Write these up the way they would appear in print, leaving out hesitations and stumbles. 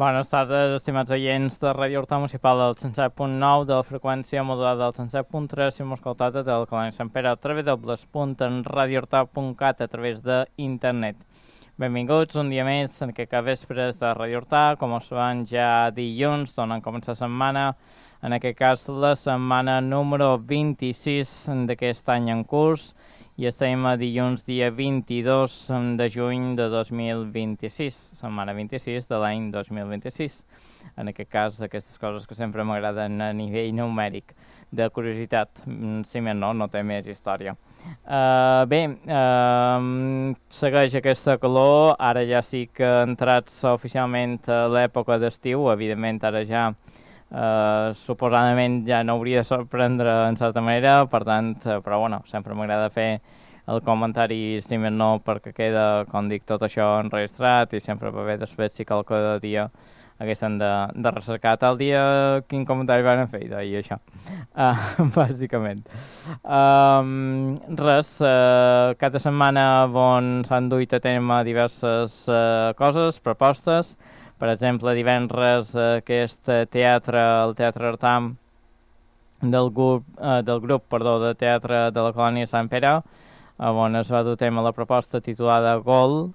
Bones tardes, estimats oients de Ràdio Horta Municipal del 107.9, de la freqüència modulada del 107.3, si m'ho escoltat de la colònia Sant Pere, www.radiohorta.cat, a través d'internet. Benvinguts un dia més en aquest vespres de Ràdio Horta, com us van ja dilluns, donant començar la setmana, en aquest cas la setmana número 26 d'aquest any en curs, i estem a dilluns dia 22 de juny de 2026, setmana 26 de l'any 2026. En aquest cas, aquestes coses que sempre m'agraden a nivell numèric, de curiositat, si més no té més història. Segueix aquesta calor, ara ja sí que entrats oficialment a l'època d'estiu, evidentment ara ja suposadament ja no hauria de sorprendre en certa manera, per tant, però bueno, sempre m'agrada fer el comentari, si més no, perquè queda, com dic, tot això enregistrat i sempre va bé després si cada dia haguessin de recercar tal dia quin comentari van fer, i això, bàsicament. Cada setmana s'han duit a terme diverses coses, propostes. Per exemple, divendres aquest teatre, el Teatre Artà del grup de teatre de la colònia Sant Pere, on es va dur a terme la proposta titulada Gol.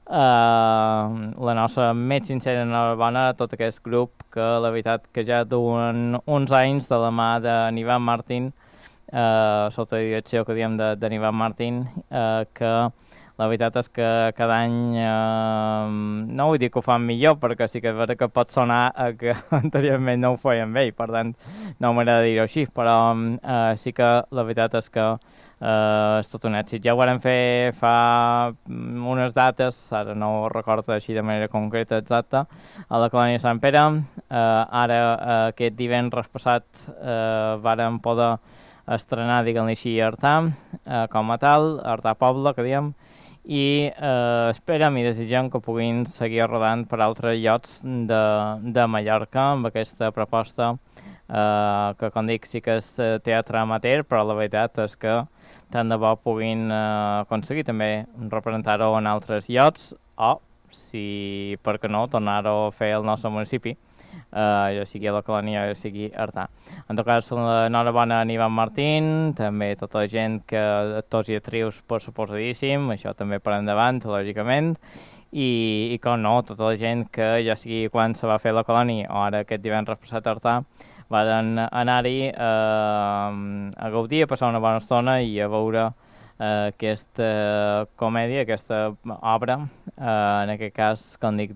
La nostra més sincera enhorabona a tot aquest grup, que la veritat que ja duen uns anys de la mà d'Ivan Martín, sota direcció que diem d'Ivan Martín, que la veritat és que cada any, no vull dir que ho fan millor, perquè sí que és veritat que pot sonar que anteriorment no ho feien bé, per tant no m'agrada dir-ho així, però sí que la veritat és que és tot un èxit. Ja ho vam fer fa unes dates, ara no ho recordo així de manera concreta exacta, a la colònia Sant Pere. Ara aquest divendres passat vàrem poder estrenar, diguem-li així, Artà com a tal, Artà Poble, que diem, i esperem i desitgem que puguin seguir rodant per altres llocs de Mallorca amb aquesta proposta, que, com dic, sí que és teatre amateur, però la veritat és que tant de bo puguin aconseguir també representar-ho en altres llocs o, si per què no, tornar-ho a fer al nostre municipi, ja sigui a la colònia, ja sigui Artà. En tot cas, l'enhorabona a Ivan Martín, també tota la gent, actors i actrius, per suposadíssim, això també per endavant, lògicament, i com no, tota la gent que ja sigui quan se va fer la colònia o ara aquest divendres passat a Artà, van anar-hi a gaudir, a passar una bona estona i a veure aquesta comèdia, aquesta obra, en aquest cas, com dic,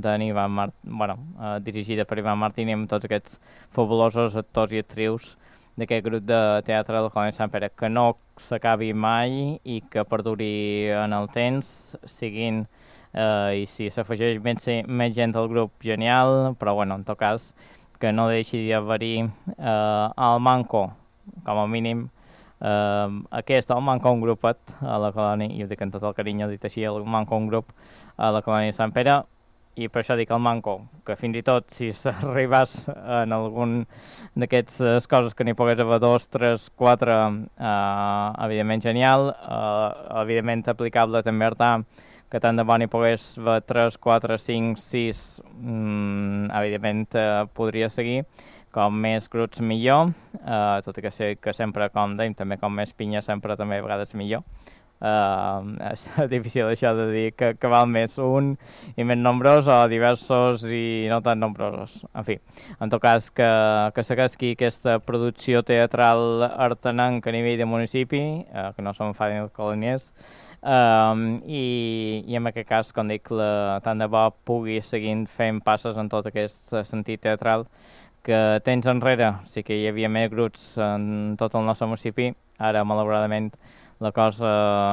dirigida per Ivan Martín i amb tots aquests fabulosos actors i actrius d'aquest grup de teatre de la colònia Sant Pere, que no s'acabi mai i que perduri en el temps, siguin, i si s'afegeix més gent al grup, genial, però bueno, en tot cas, que no deixi d'haver-hi el manco, com a mínim, aquest, el manco un grupet a la colònia, i ho dic amb tot el carinyo, dit així, el manco un grup a la colònia Sant Pere, i per això dic el manco, que fins i tot si s'arribàs en algun d'aquestes coses que n'hi pogués haver 2, 3, 4, evidentment genial, evidentment aplicable també a Artà, que tant de bo n'hi pogués haver 3, 4, 5, 6, evidentment podria seguir, com més grups millor, tot i que sé que sempre, com dèiem, també com més pinya sempre també a vegades millor. És difícil això de dir que val més un i més nombrós o diversos i no tan nombrosos. En fi, en tot cas que segueixi aquesta producció teatral artanenca a nivell de municipi, que no som fàcil coloniers, i en aquest cas, com dic, tant de bo pugui seguir fent passes en tot aquest sentit teatral que temps enrere sí que hi havia més grups en tot el nostre municipi, ara malauradament la cosa